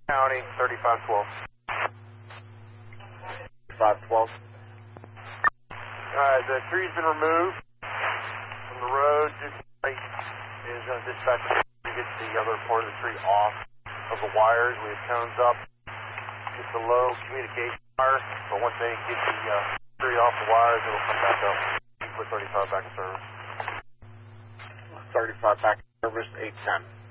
County, 3512. 512. Alright, the tree's been removed from the road. Just is going to dispatch to get the other part of the tree off of the wires. We have cones up. It's a low communication wire, but once they get the tree off the wires, it'll come back up. Put 35 back in service. 35 back in service, 810.